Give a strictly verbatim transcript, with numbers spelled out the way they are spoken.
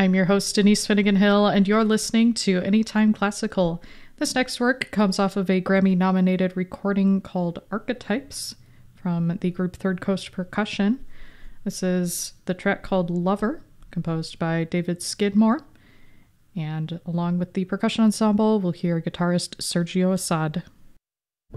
I'm your host, Denise Finnegan Hill, and you're listening to Anytime Classical. This next work comes off of a Grammy-nominated recording called Archetypes from the group Third Coast Percussion. This is the track called Lover, composed by David Skidmore. And along with the percussion ensemble, we'll hear guitarist Sergio Assad.